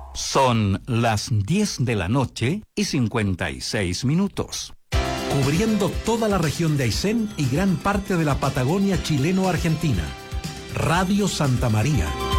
Son las 10 de la noche y 56 minutos. Cubriendo toda la región de Aysén y gran parte de la Patagonia chileno-argentina. Radio Santa María.